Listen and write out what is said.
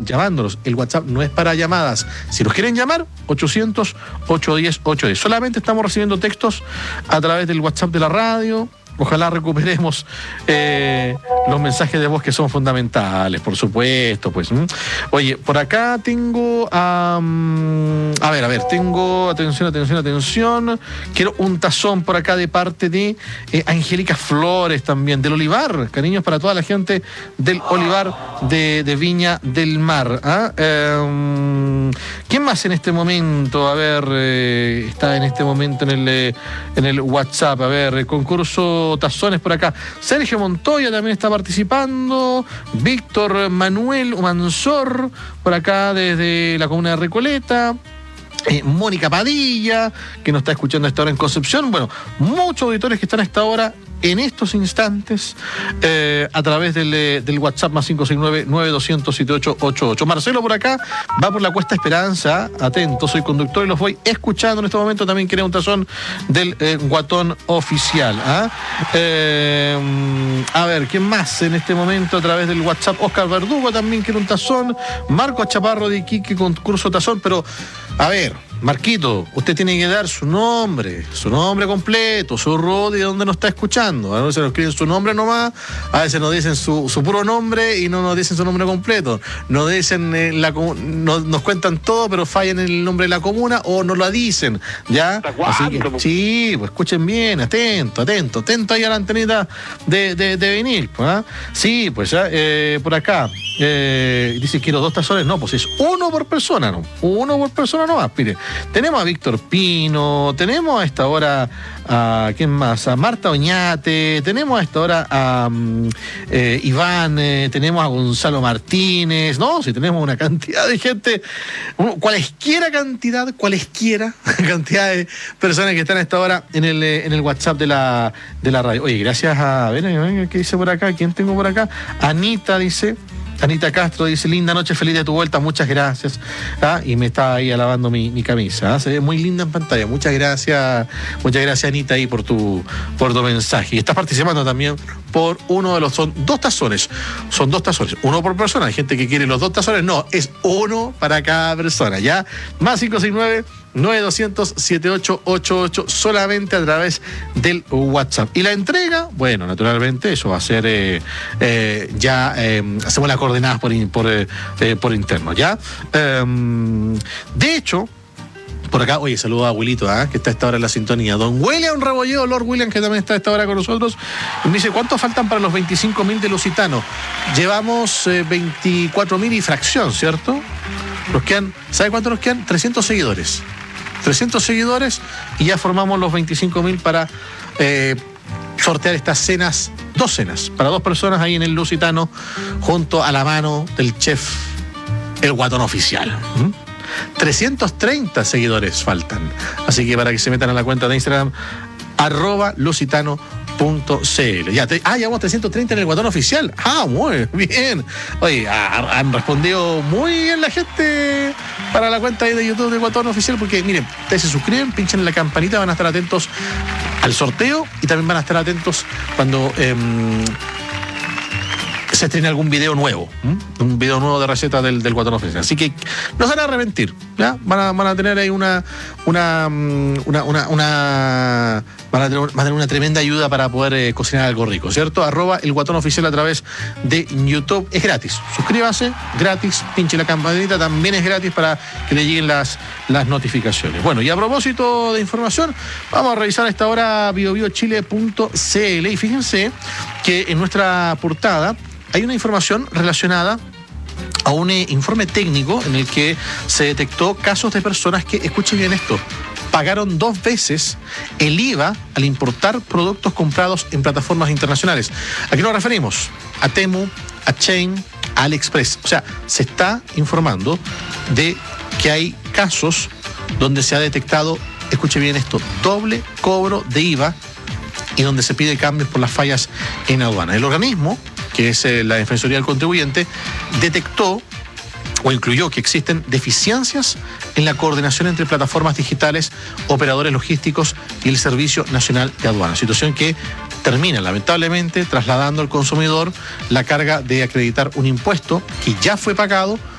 llamándonos. El WhatsApp no es para llamadas. Si nos quieren llamar, 800-810-810. Solamente estamos recibiendo textos a través del WhatsApp de la radio. Ojalá recuperemos los mensajes de voz que son fundamentales, por supuesto, pues. Oye, por acá tengo a ver, tengo, atención. Quiero un tazón por acá de parte de Angélica Flores también, del Olivar. Cariños para toda la gente del Olivar de Viña del Mar. ¿Quién más en este momento? A ver, está en este momento en el WhatsApp. A ver, concurso tazones por acá. Sergio Montoya también está participando. Víctor Manuel Mansor por acá desde la comuna de Recoleta. Mónica Padilla, que nos está escuchando a esta hora en Concepción. Bueno, muchos auditores que están a esta hora en estos instantes a través del WhatsApp más 569-9200-7888. Marcelo por acá va por la Cuesta Esperanza. Atento, soy conductor y los voy escuchando en este momento. También quiere un tazón del Guatón Oficial. A ver, ¿quién más en este momento a través del WhatsApp? Oscar Verdugo también quiere un tazón. Marco Chaparro de Iquique, concurso tazón. Pero, a ver, Marquito, usted tiene que dar su nombre completo, su RUT y dónde nos está escuchando. A veces nos escriben su nombre nomás, a veces nos dicen su puro nombre y no nos dicen su nombre completo. Nos dicen nos cuentan todo, pero fallan en el nombre de la comuna o no lo dicen, ¿ya? Así que, sí, pues escuchen bien, atento ahí a la antenita de vinil, ¿eh? Sí, pues ya, por acá. Dice, quiero 2 tazones. No, pues es uno por persona, no. Uno por persona nomás, mire. Tenemos a Víctor Pino, tenemos a esta hora a ¿quién más? A Marta Oñate, tenemos a esta hora a Iván, tenemos a Gonzalo Martínez, no, si tenemos una cantidad de gente, cualesquiera cantidad de personas que están a esta hora en el WhatsApp de la radio. Oye, gracias a ver, ¿qué dice por acá? ¿Quién tengo por acá? Anita Castro dice, linda noche, feliz de tu vuelta, muchas gracias. Y me está ahí alabando mi camisa. Se ve muy linda en pantalla. Muchas gracias Anita ahí por tu mensaje. Y estás participando también por son 2 tazones. Son 2 tazones, uno por persona. Hay gente que quiere los 2 tazones. No, es uno para cada persona, ¿ya? Más 569-9200-7888 solamente a través del WhatsApp. Y la entrega, bueno, naturalmente eso va a ser hacemos las coordenadas por interno, ¿ya? De hecho, por acá, oye, saludo a Abuelito, que está a esta hora en la sintonía. Don William Rebolledo, Lord William, que también está a esta hora con nosotros. Y me dice, ¿cuántos faltan para los 25.000 de Lusitano? Llevamos 24.000 y fracción, ¿cierto? Nos quedan, ¿sabe cuánto nos quedan? 300 seguidores. 300 seguidores y ya formamos los 25.000 para sortear estas cenas, 2 cenas, para 2 personas ahí en el Lusitano, junto a la mano del chef, el Guatón Oficial. 330 seguidores faltan. Así que para que se metan a la cuenta de Instagram, @lusitano.cl. Ya llevamos 330 en el Guatón Oficial. Muy bien. Oye, han respondido muy bien la gente para la cuenta ahí de YouTube del Guatón Oficial, porque miren, ustedes se suscriben, pinchan en la campanita, van a estar atentos al sorteo y también van a estar atentos cuando se estrena algún video nuevo, un video nuevo de receta del Guatón Oficial. Así que no se van a arrepentir, ¿ya? Van a tener ahí van a tener una tremenda ayuda para poder cocinar algo rico, ¿cierto? @el Guatón Oficial a través de YouTube. Es gratis. Suscríbase, gratis, pinche la campanita, también es gratis para que le lleguen las notificaciones. Bueno, y a propósito de información, vamos a revisar a esta hora biobiochile.cl y fíjense que en nuestra portada hay una información relacionada a un informe técnico en el que se detectó casos de personas que, escuchen bien esto, pagaron 2 veces el IVA al importar productos comprados en plataformas internacionales. ¿A qué nos referimos? A Temu, a Chain, a AliExpress. O sea, se está informando de que hay casos donde se ha detectado, escuche bien esto, doble cobro de IVA y donde se pide cambios por las fallas en aduana. El organismo, que es la Defensoría del Contribuyente, detectó o incluyó que existen deficiencias en la coordinación entre plataformas digitales, operadores logísticos y el Servicio Nacional de Aduanas. Situación que termina, lamentablemente, trasladando al consumidor la carga de acreditar un impuesto que ya fue pagado